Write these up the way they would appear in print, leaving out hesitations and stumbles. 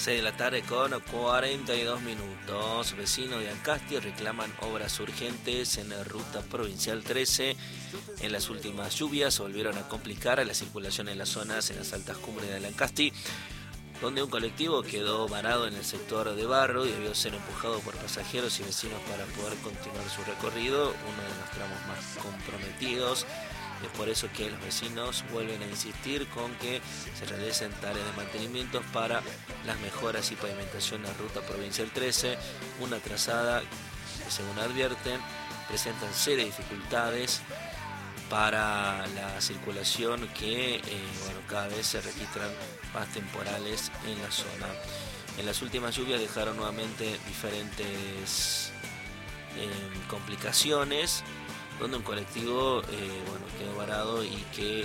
6 de la tarde con 42 minutos. Vecinos de Ancasti reclaman obras urgentes en la ruta provincial 13. En las últimas lluvias volvieron a complicar la circulación en las zonas en las altas cumbres de Ancasti, donde un colectivo quedó varado en el sector de Barro y debió ser empujado por pasajeros y vecinos para poder continuar su recorrido, uno de los tramos más comprometidos. Es por eso que los vecinos vuelven a insistir con que se realicen tareas de mantenimiento para las mejoras y pavimentación de la ruta provincial 13, una trazada que, según advierten, presentan serias dificultades para la circulación que cada vez se registran más temporales en la zona. En las últimas lluvias dejaron nuevamente diferentes complicaciones, donde un colectivo quedó varado y que,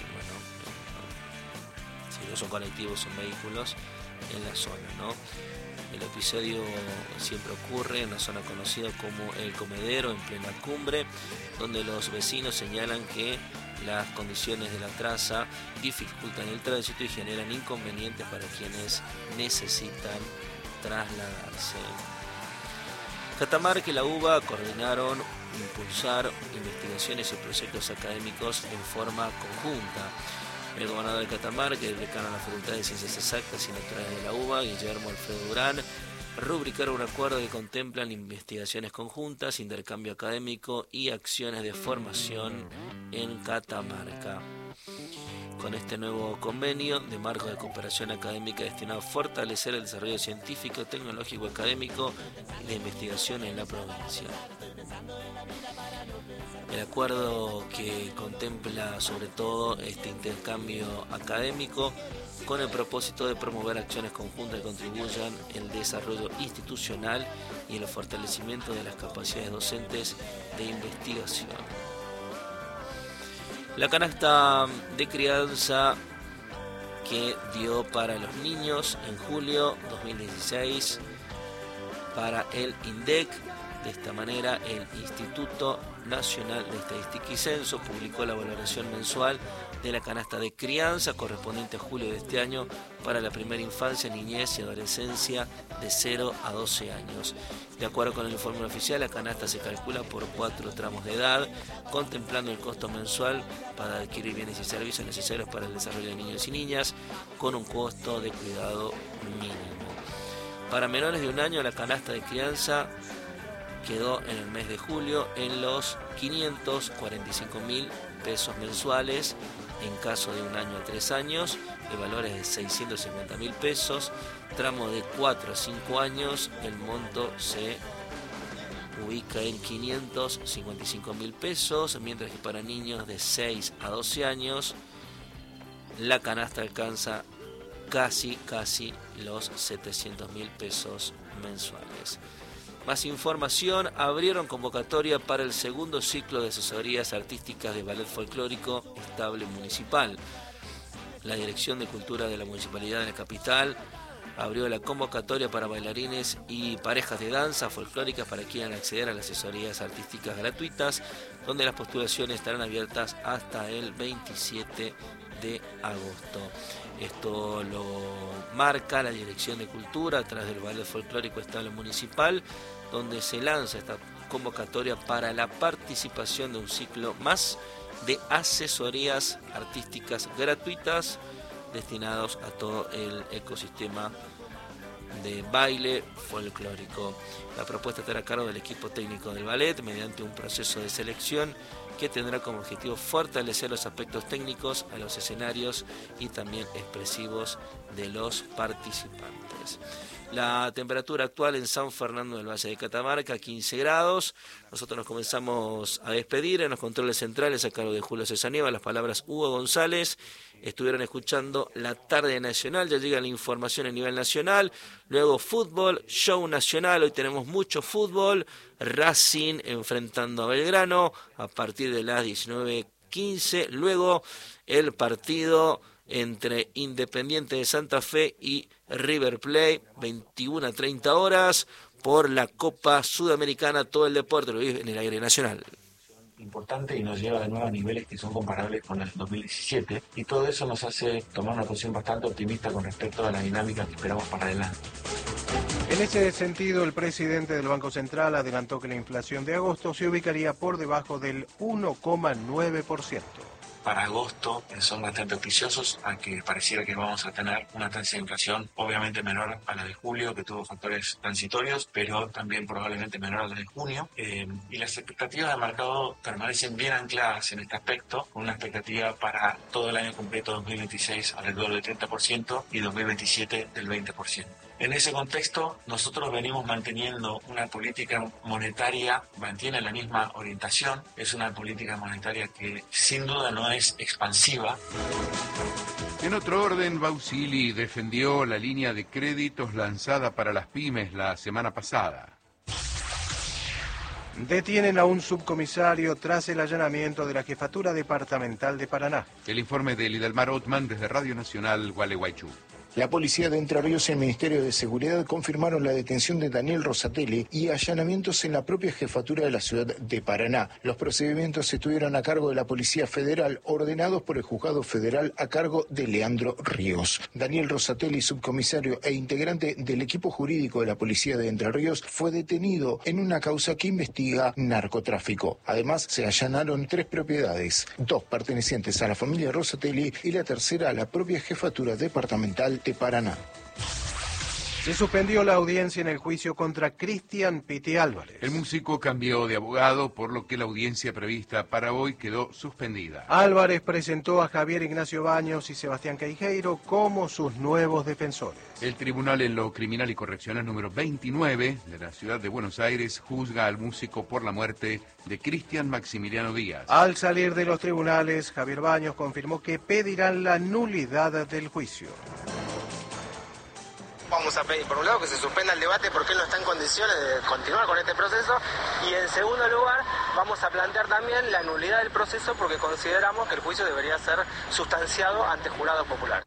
si no son colectivos, son vehículos en la zona, ¿no? El episodio siempre ocurre en una zona conocida como El Comedero, en plena cumbre, donde los vecinos señalan que las condiciones de la traza dificultan el tránsito y generan inconvenientes para quienes necesitan trasladarse. Catamarca y la UBA coordinaron impulsar investigaciones y proyectos académicos en forma conjunta. El gobernador de Catamarca y el decano de la Facultad de Ciencias Exactas y Naturales de la UBA, Guillermo Alfredo Durán, rubricaron un acuerdo que contemplan investigaciones conjuntas, intercambio académico y acciones de formación en Catamarca. Con este nuevo convenio de marco de cooperación académica destinado a fortalecer el desarrollo científico, tecnológico, académico y de investigación en la provincia. El acuerdo que contempla sobre todo este intercambio académico con el propósito de promover acciones conjuntas que contribuyan al desarrollo institucional y el fortalecimiento de las capacidades docentes de investigación. La canasta de crianza que dio para los niños en julio 2016 para el INDEC. De esta manera, el Instituto Nacional de Estadística y Censo publicó la valoración mensual de la canasta de crianza correspondiente a julio de este año para la primera infancia, niñez y adolescencia de 0 a 12 años. De acuerdo con el informe oficial, la canasta se calcula por 4 tramos de edad, contemplando el costo mensual para adquirir bienes y servicios necesarios para el desarrollo de niños y niñas, con un costo de cuidado mínimo. Para menores de un año, la canasta de crianza quedó en el mes de julio en los 545.000 pesos mensuales. En caso de un año a 3 años, el valor es de 650.000 pesos. Tramo de 4 a 5 años, el monto se ubica en 555.000 pesos, mientras que para niños de 6 a 12 años, la canasta alcanza casi los 700.000 pesos mensuales. Más información: abrieron convocatoria para el segundo ciclo de asesorías artísticas de ballet folclórico estable municipal. La Dirección de Cultura de la Municipalidad de la Capital abrió la convocatoria para bailarines y parejas de danza folclóricas para que quieran acceder a las asesorías artísticas gratuitas, donde las postulaciones estarán abiertas hasta el 27 de agosto. Esto lo marca la Dirección de Cultura a través del Ballet Folclórico Estable Municipal, donde se lanza esta convocatoria para la participación de un ciclo más de asesorías artísticas gratuitas destinados a todo el ecosistema de baile folclórico. La propuesta estará a cargo del equipo técnico del ballet mediante un proceso de selección que tendrá como objetivo fortalecer los aspectos técnicos a los escenarios y también expresivos de los participantes. La temperatura actual en San Fernando del Valle de Catamarca, 15 grados. Nosotros nos comenzamos a despedir en los controles centrales a cargo de Julio Cesanieva. Las palabras Hugo González. Estuvieron escuchando La Tarde Nacional. Ya llega la información a nivel nacional. Luego fútbol, show nacional. Hoy tenemos mucho fútbol. Racing enfrentando a Belgrano a partir de las 19:15. Luego el partido entre Independiente de Santa Fe y River Plate, 21 a 30 horas, por la Copa Sudamericana. Todo el deporte lo vive en el aire nacional. importante y nos lleva de nuevo a niveles que son comparables con el 2017, y todo eso nos hace tomar una posición bastante optimista con respecto a la dinámica que esperamos para adelante. En ese sentido, el presidente del Banco Central adelantó que la inflación de agosto se ubicaría por debajo del 1,9%. Para agosto son bastante auspiciosos, aunque pareciera que vamos a tener una tasa de inflación obviamente menor a la de julio, que tuvo factores transitorios, pero también probablemente menor a la de junio. Y las expectativas de mercado permanecen bien ancladas en este aspecto, con una expectativa para todo el año completo 2026 alrededor del 30% y 2027 del 20%. En ese contexto, nosotros venimos manteniendo una política monetaria, mantiene la misma orientación, es una política monetaria que sin duda no es expansiva. En otro orden, Bausili defendió la línea de créditos lanzada para las pymes la semana pasada. Detienen a un subcomisario tras el allanamiento de la Jefatura Departamental de Paraná. El informe de Lidalmar Othman desde Radio Nacional Gualeguaychú. La policía de Entre Ríos y el Ministerio de Seguridad confirmaron la detención de Daniel Rosatelli y allanamientos en la propia jefatura de la ciudad de Paraná. Los procedimientos estuvieron a cargo de la Policía Federal, ordenados por el Juzgado Federal a cargo de Leandro Ríos. Daniel Rosatelli, subcomisario e integrante del equipo jurídico de la Policía de Entre Ríos, fue detenido en una causa que investiga narcotráfico. Además, se allanaron 3 propiedades, 2 pertenecientes a la familia Rosatelli y la tercera a la propia jefatura departamental de Paraná. Se suspendió la audiencia en el juicio contra Cristian Piti Álvarez. El músico cambió de abogado, por lo que la audiencia prevista para hoy quedó suspendida. Álvarez presentó a Javier Ignacio Baños y Sebastián Queijeiro como sus nuevos defensores. El Tribunal en lo Criminal y Correccional número 29 de la ciudad de Buenos Aires juzga al músico por la muerte de Cristian Maximiliano Díaz. Al salir de los tribunales, Javier Baños confirmó que pedirán la nulidad del juicio. Vamos a pedir, por un lado, que se suspenda el debate porque él no está en condiciones de continuar con este proceso, y en segundo lugar vamos a plantear también la nulidad del proceso porque consideramos que el juicio debería ser sustanciado ante jurado popular.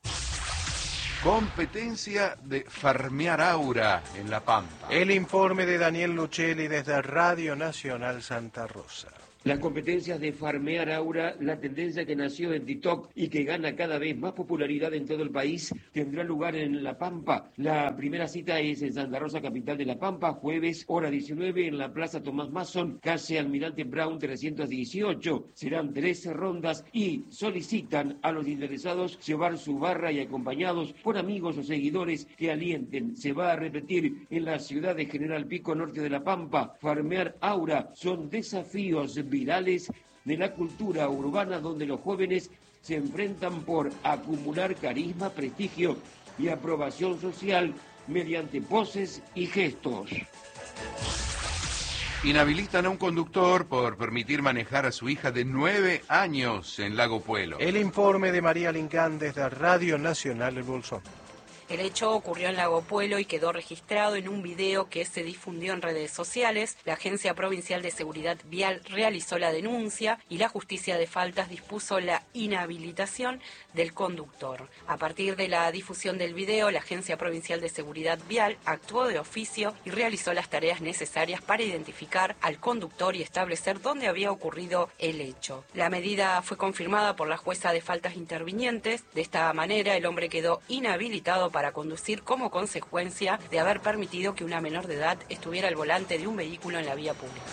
Competencia de farmear aura en La Pampa. El informe de Daniel Luchelli desde Radio Nacional Santa Rosa. Las competencias de farmear aura, la tendencia que nació en TikTok y que gana cada vez más popularidad en todo el país, tendrá lugar en La Pampa. La primera cita es en Santa Rosa, capital de La Pampa, jueves, hora 19, en la Plaza Tomás Mason, calle Almirante Brown 318. Serán 13 rondas y solicitan a los interesados llevar su barra y acompañados por amigos o seguidores que alienten. Se va a repetir en la ciudad de General Pico, norte de La Pampa. Farmear aura son desafíos virales de la cultura urbana donde los jóvenes se enfrentan por acumular carisma, prestigio y aprobación social mediante poses y gestos. Inhabilitan a un conductor por permitir manejar a su hija de 9 años en Lago Puelo. El informe de María Lincán desde Radio Nacional El Bolsón. El hecho ocurrió en Lago Puelo y quedó registrado en un video que se difundió en redes sociales. La Agencia Provincial de Seguridad Vial realizó la denuncia y la Justicia de Faltas dispuso la inhabilitación del conductor. A partir de la difusión del video, la Agencia Provincial de Seguridad Vial actuó de oficio y realizó las tareas necesarias para identificar al conductor y establecer dónde había ocurrido el hecho. La medida fue confirmada por la jueza de faltas intervinientes. De esta manera, el hombre quedó inhabilitado para conducir como consecuencia de haber permitido que una menor de edad estuviera al volante de un vehículo en la vía pública.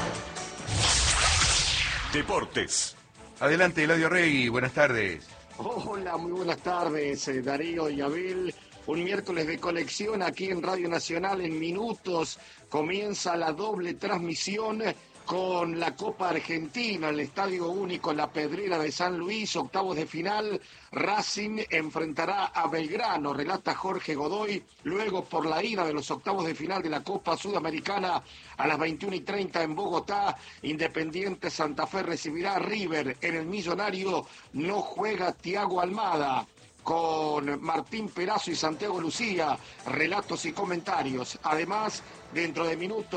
Deportes. Adelante, Eladio Rey, buenas tardes. Hola, muy buenas tardes, Darío y Abel. Un miércoles de conexión aquí en Radio Nacional. En minutos comienza la doble transmisión con la Copa Argentina, el Estadio Único, La Pedrera de San Luis, octavos de final. Racing enfrentará a Belgrano, relata Jorge Godoy. Luego, por la ida de los octavos de final de la Copa Sudamericana, a las 21:30 en Bogotá, Independiente Santa Fe recibirá a River. En el Millonario no juega Thiago Almada. Con Martín Perazo y Santiago Lucía, relatos y comentarios. Además, dentro de minutos,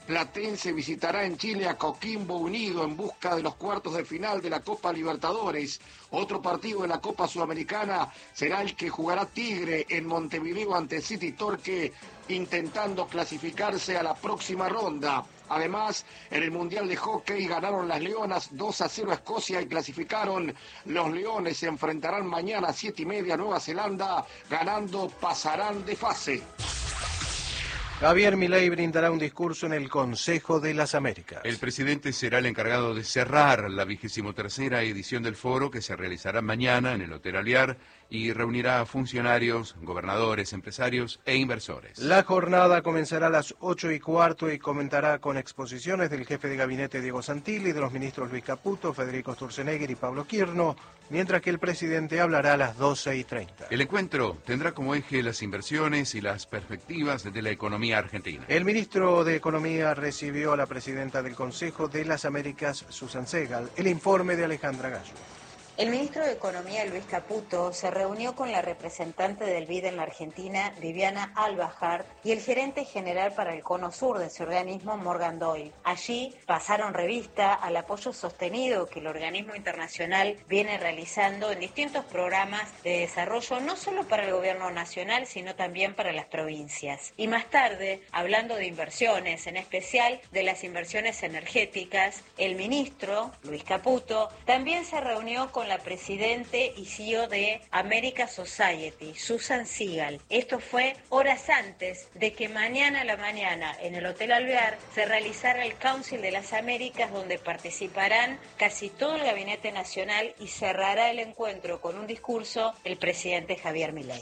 Platense visitará en Chile a Coquimbo Unido en busca de los cuartos de final de la Copa Libertadores. Otro partido de la Copa Sudamericana será el que jugará Tigre en Montevideo ante City Torque, intentando clasificarse a la próxima ronda. Además, en el Mundial de Hockey ganaron las Leonas 2-0 a Escocia y clasificaron. Los Leones se enfrentarán mañana a 7:30 a Nueva Zelanda. Ganando, pasarán de fase. Javier Milei brindará un discurso en el Consejo de las Américas. El presidente será el encargado de cerrar la 23ª edición del foro, que se realizará mañana en el Hotel Alvear y reunirá a funcionarios, gobernadores, empresarios e inversores. La jornada comenzará a las 8:15 y comentará con exposiciones del jefe de gabinete Diego Santilli, de los ministros Luis Caputo, Federico Sturzenegger y Pablo Quirno, mientras que el presidente hablará a las 12:30. El encuentro tendrá como eje las inversiones y las perspectivas de la economía argentina. El ministro de Economía recibió a la presidenta del Consejo de las Américas, Susan Segal. El informe de Alejandra Gallo. El ministro de Economía, Luis Caputo, se reunió con la representante del BID en la Argentina, Viviana Albajart, y el gerente general para el Cono Sur de ese organismo, Morgan Doyle. Allí pasaron revista al apoyo sostenido que el organismo internacional viene realizando en distintos programas de desarrollo, no solo para el gobierno nacional, sino también para las provincias. Y más tarde, hablando de inversiones, en especial de las inversiones energéticas, el ministro, Luis Caputo, también se reunió con la presidente y CEO de America Society, Susan Segal. Esto fue horas antes de que mañana a la mañana en el Hotel Alvear se realizara el Council de las Américas, donde participarán casi todo el gabinete nacional y cerrará el encuentro con un discurso el presidente Javier Milei.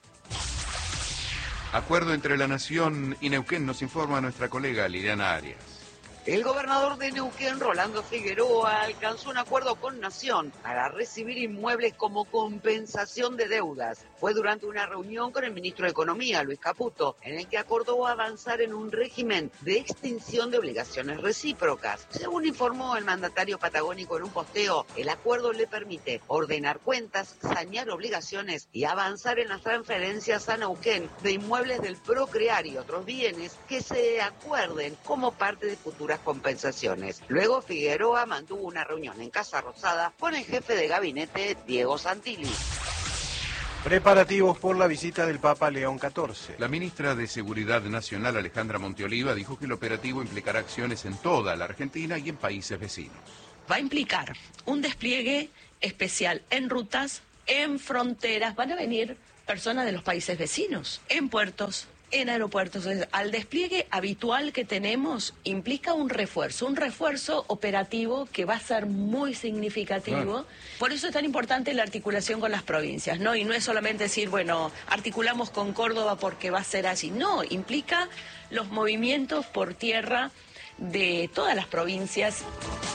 Acuerdo entre la Nación y Neuquén, nos informa nuestra colega Liliana Arias. El gobernador de Neuquén, Rolando Figueroa, alcanzó un acuerdo con Nación para recibir inmuebles como compensación de deudas. Fue durante una reunión con el ministro de Economía, Luis Caputo, en el que acordó avanzar en un régimen de extinción de obligaciones recíprocas. Según informó el mandatario patagónico en un posteo, el acuerdo le permite ordenar cuentas, sanear obligaciones y avanzar en las transferencias a Neuquén de inmuebles del Procrear y otros bienes que se acuerden como parte de futuras compensaciones. Luego Figueroa mantuvo una reunión en Casa Rosada con el jefe de gabinete, Diego Santilli. Preparativos por la visita del Papa León XIV. La ministra de Seguridad Nacional, Alejandra Monteoliva, dijo que el operativo implicará acciones en toda la Argentina y en países vecinos. Va a implicar un despliegue especial en rutas, en fronteras. Van a venir personas de los países vecinos, en puertos, en aeropuertos. Al despliegue habitual que tenemos implica un refuerzo operativo que va a ser muy significativo. Claro. Por eso es tan importante la articulación con las provincias, ¿no? Y no es solamente decir, bueno, articulamos con Córdoba porque va a ser así. No, implica los movimientos por tierra de todas las provincias.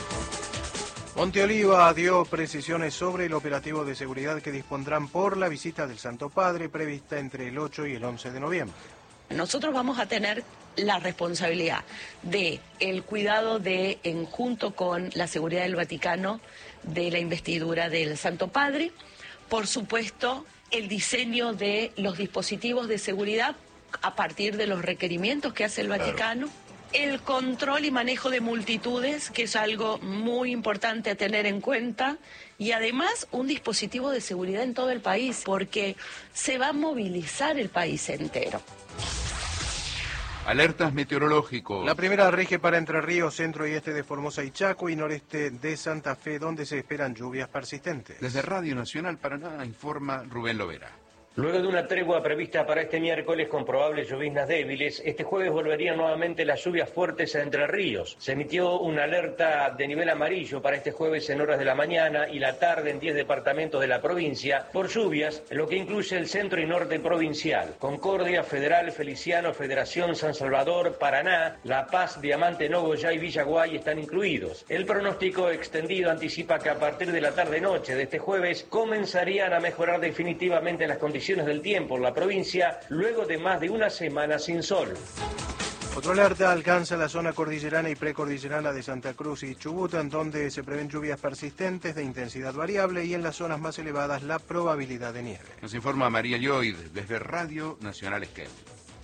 Monteoliva dio precisiones sobre el operativo de seguridad que dispondrán por la visita del Santo Padre prevista entre el 8 y el 11 de noviembre. Nosotros vamos a tener la responsabilidad de el cuidado de, junto con la seguridad del Vaticano, de la investidura del Santo Padre, por supuesto, el diseño de los dispositivos de seguridad a partir de los requerimientos que hace el Vaticano. Claro. El control y manejo de multitudes, que es algo muy importante a tener en cuenta, y además un dispositivo de seguridad en todo el país, porque se va a movilizar el país entero. Alertas meteorológicos. La primera rige para Entre Ríos, centro y este de Formosa y Chaco, y noreste de Santa Fe, donde se esperan lluvias persistentes. Desde Radio Nacional Paraná informa Rubén Lovera. Luego de una tregua prevista para este miércoles con probables lloviznas débiles, este jueves volverían nuevamente las lluvias fuertes a Entre Ríos. Se emitió una alerta de nivel amarillo para este jueves en horas de la mañana y la tarde en 10 departamentos de la provincia por lluvias, lo que incluye el centro y norte provincial. Concordia, Federal, Feliciano, Federación, San Salvador, Paraná, La Paz, Diamante, Nogoyá y Villaguay están incluidos. El pronóstico extendido anticipa que a partir de la tarde-noche de este jueves comenzarían a mejorar definitivamente las condiciones del tiempo en la provincia luego de más de una semana sin sol. Otro alerta alcanza la zona cordillerana y precordillerana de Santa Cruz y Chubut, en donde se prevén lluvias persistentes de intensidad variable y en las zonas más elevadas la probabilidad de nieve. Nos informa María Lloyd desde Radio Nacional Esquel.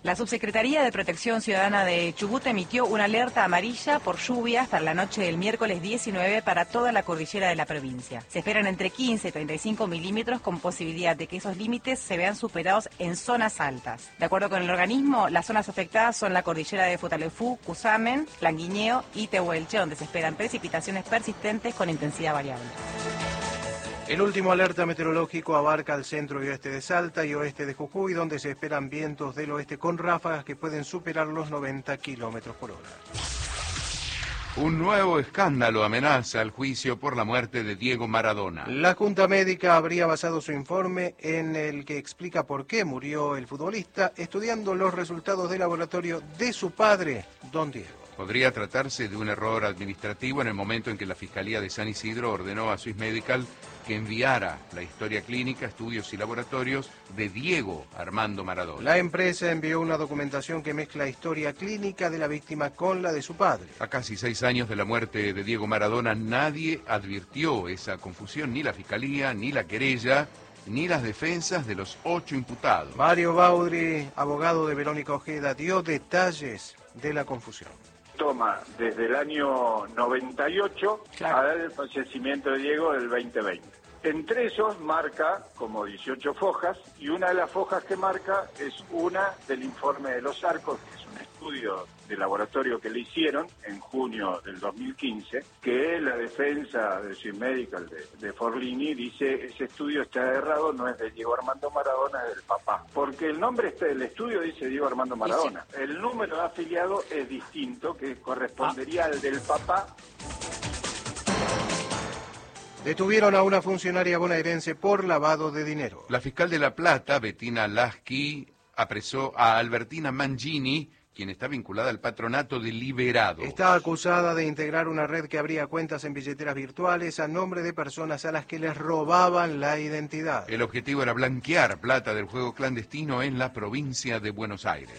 La Subsecretaría de Protección Ciudadana de Chubut emitió una alerta amarilla por lluvias para la noche del miércoles 19 para toda la cordillera de la provincia. Se esperan entre 15 y 35 milímetros con posibilidad de que esos límites se vean superados en zonas altas. De acuerdo con el organismo, las zonas afectadas son la cordillera de Futaleufú, Cusamen, Languiñeo y Tehuelche, donde se esperan precipitaciones persistentes con intensidad variable. El último alerta meteorológico abarca el centro y oeste de Salta y oeste de Jujuy, donde se esperan vientos del oeste con ráfagas que pueden superar los 90 kilómetros por hora. Un nuevo escándalo amenaza el juicio por la muerte de Diego Maradona. La Junta Médica habría basado su informe en el que explica por qué murió el futbolista, estudiando los resultados de laboratorio de su padre, don Diego. Podría tratarse de un error administrativo en el momento en que la Fiscalía de San Isidro ordenó a Swiss Medical que enviara la historia clínica, estudios y laboratorios de Diego Armando Maradona. La empresa envió una documentación que mezcla historia clínica de la víctima con la de su padre. A casi 6 años de la muerte de Diego Maradona, nadie advirtió esa confusión, ni la Fiscalía, ni la querella, ni las defensas de los 8 imputados. Mario Baudry, abogado de Verónica Ojeda, dio detalles de la confusión. Toma desde el año 98 a el fallecimiento de Diego del 2020. Entre esos marca como 18 fojas y una de las fojas que marca es una del informe de los arcos, que es un estudio de laboratorio que le hicieron en junio del 2015, que la defensa de Swiss Medical de Forlini dice ese estudio está errado, no es de Diego Armando Maradona, es del papá. Porque el nombre del estudio dice Diego Armando Maradona. El número de afiliado es distinto, que correspondería al del papá. Detuvieron a una funcionaria bonaerense por lavado de dinero. La fiscal de La Plata, Bettina Lasky, apresó a Albertina Mangini, quien está vinculada al patronato de Liberados. Está acusada de integrar una red que abría cuentas en billeteras virtuales a nombre de personas a las que les robaban la identidad. El objetivo era blanquear plata del juego clandestino en la provincia de Buenos Aires.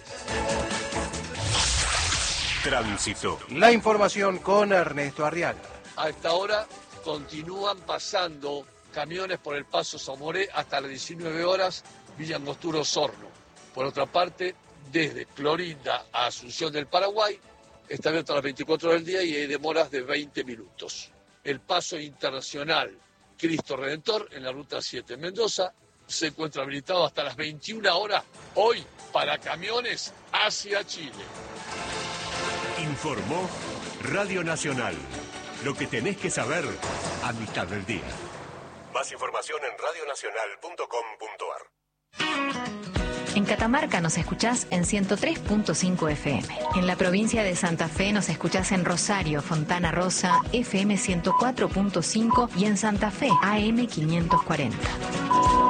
Tránsito. La información con Ernesto Arriaga. A esta hora continúan pasando camiones por el Paso Zamoré hasta las 19 horas, Villa Angostura Osorno. Por otra parte, desde Clorinda a Asunción del Paraguay, está abierto a las 24 horas del día y hay demoras de 20 minutos. El paso internacional Cristo Redentor en la Ruta 7 en Mendoza se encuentra habilitado hasta las 21 horas hoy para camiones hacia Chile. Informó Radio Nacional. Lo que tenés que saber a mitad del día. Más información en radionacional.com.ar. En Catamarca nos escuchás en 103.5 FM. En la provincia de Santa Fe nos escuchás en Rosario, Fontana Rosa, FM 104.5 y en Santa Fe, AM 540.